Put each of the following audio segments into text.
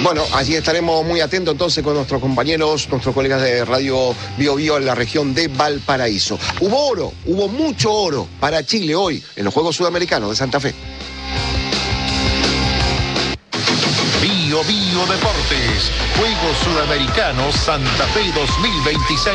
Bueno, allí estaremos muy atentos entonces con nuestros compañeros, nuestros colegas de Radio Bio Bio en la región de Valparaíso. Hubo mucho oro para Chile hoy en los Juegos Sudamericanos de Santa Fe. Bio Bio Deportes, Juegos Sudamericanos Santa Fe 2026.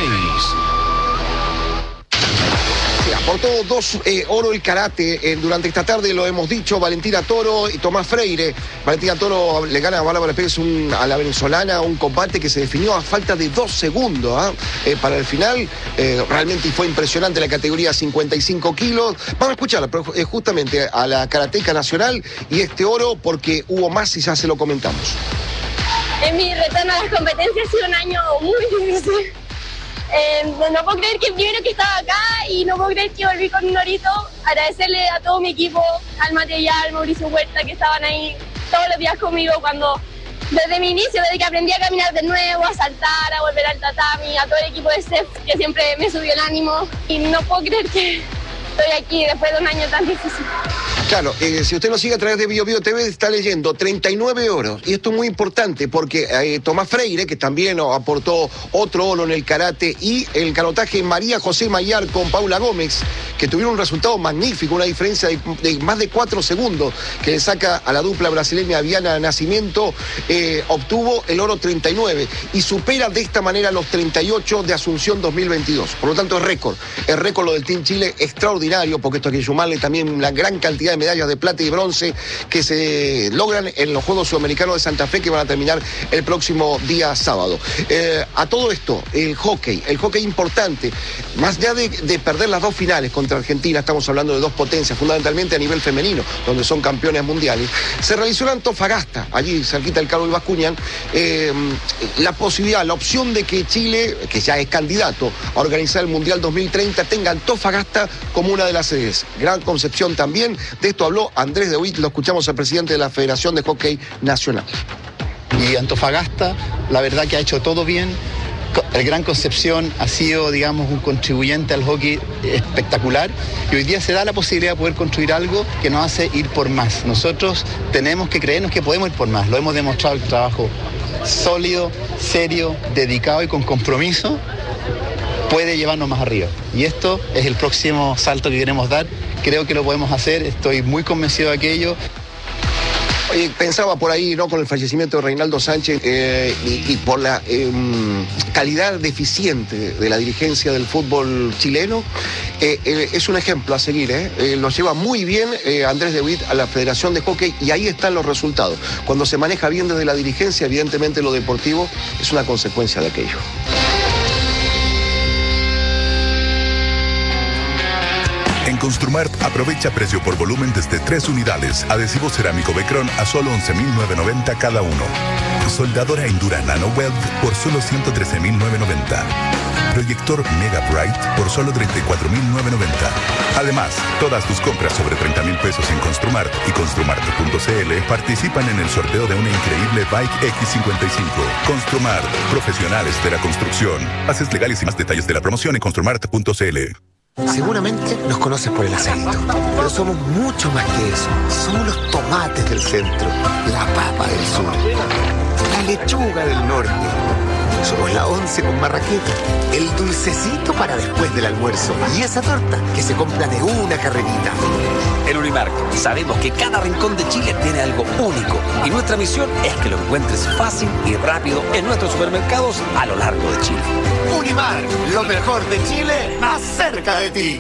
Aportó 2 oro el karate durante esta tarde, lo hemos dicho, Valentina Toro y Tomás Freire. Valentina Toro le gana a Bárbara Pérez a la venezolana, un combate que se definió a falta de 2 segundos para el final. Realmente fue impresionante la categoría 55 kilos. Vamos a escucharla justamente a la karateca nacional y este oro porque hubo más y ya se lo comentamos. En mi retorno a las competencias ha sido un año muy difícil. No puedo creer que primero que estaba acá y no puedo creer que volví con un orito. Agradecerle a todo mi equipo, al material, Mauricio Huerta, que estaban ahí todos los días conmigo desde mi inicio, desde que aprendí a caminar de nuevo, a saltar, a volver al tatami, a todo el equipo de CEF que siempre me subió el ánimo. Y no puedo creer que estoy aquí después de un año tan difícil. Claro, si usted nos sigue a través de Bio Bio TV, está leyendo 39 oros. Y esto es muy importante porque Tomás Freire, que también aportó otro oro en el karate, y el canotaje María José Mayar con Paula Gómez, que tuvieron un resultado magnífico, una diferencia de más de 4 segundos, que le saca a la dupla brasileña Viana Nascimento, obtuvo el oro 39 y supera de esta manera los 38 de Asunción 2022. Por lo tanto, es récord lo del Team Chile, extraordinario, porque esto hay que sumarle también la gran cantidad de medallas de plata y bronce que se logran en los Juegos Sudamericanos de Santa Fe, que van a terminar el próximo día sábado. A todo esto, el hockey importante, más allá de perder las 2 finales contra Argentina, estamos hablando de 2 potencias, fundamentalmente a nivel femenino, donde son campeones mundiales, se realizó en Antofagasta, allí cerquita del Cabo del Bascuñán, la posibilidad, la opción de que Chile, que ya es candidato a organizar el Mundial 2030, tenga Antofagasta como una de las sedes. Gran Concepción también. De esto habló Andrés de Witt, lo escuchamos al presidente de la Federación de Hockey Nacional. Y Antofagasta, la verdad que ha hecho todo bien. El Gran Concepción ha sido, digamos, un contribuyente al hockey espectacular y hoy día se da la posibilidad de poder construir algo que nos hace ir por más. Nosotros tenemos que creernos que podemos ir por más. Lo hemos demostrado el trabajo sólido, serio, dedicado y con compromiso puede llevarnos más arriba. Y esto es el próximo salto que queremos dar. Creo que lo podemos hacer, estoy muy convencido de aquello. Oye, pensaba por ahí, ¿no?, con el fallecimiento de Reinaldo Sánchez y por la calidad deficiente de la dirigencia del fútbol chileno, es un ejemplo a seguir, lo lleva muy bien Andrés de Witt a la Federación de Hockey y ahí están los resultados. Cuando se maneja bien desde la dirigencia, evidentemente lo deportivo es una consecuencia de aquello. En Construmart aprovecha precio por volumen desde 3 unidades. Adhesivo cerámico Becron a solo 11.990 cada uno. Soldadora Endura Nano Weld por solo 113.990. Proyector Mega Bright por solo 34.990. Además, todas tus compras sobre 30.000 pesos en Construmart y Construmart.cl participan en el sorteo de una increíble Bike X55. Construmart, profesionales de la construcción. Bases legales y más detalles de la promoción en Construmart.cl. Seguramente nos conoces por el aceito, pero somos mucho más que eso. Somos los tomates del centro, la papa del sur, la lechuga del norte. Somos la once con marraqueta, el dulcecito para después del almuerzo y esa torta que se compra de una carrerita. En Unimark sabemos que cada rincón de Chile tiene algo único y nuestra misión es que lo encuentres fácil y rápido en nuestros supermercados a lo largo de Chile. Unimark, lo mejor de Chile, más cerca de ti.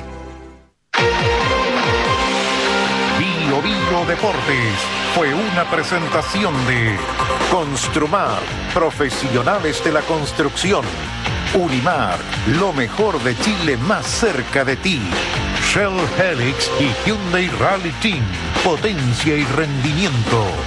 Bio Bio Deportes fue una presentación de Construmar, profesionales de la construcción. Unimar, lo mejor de Chile más cerca de ti. Shell Helix y Hyundai Rally Team, potencia y rendimiento.